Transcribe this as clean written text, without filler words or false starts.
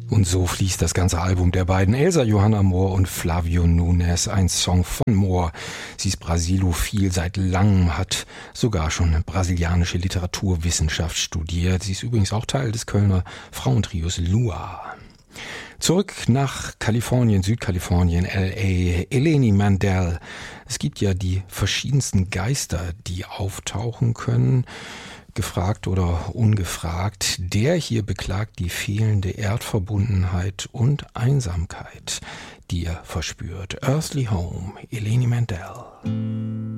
Und so fließt das ganze Album der beiden, Elsa Johanna Mohr und Flavio Nunes, ein Song von Mohr. Sie ist brasilophil seit langem, hat sogar schon brasilianische Literaturwissenschaft studiert. Sie ist übrigens auch Teil des Kölner Frauentrios Lua. Zurück nach Kalifornien, Südkalifornien, L.A., Eleni Mandel. Es gibt ja die verschiedensten Geister, die auftauchen können, gefragt oder ungefragt. Der hier beklagt die fehlende Erdverbundenheit und Einsamkeit, die er verspürt. Earthly Home, Eleni Mandel.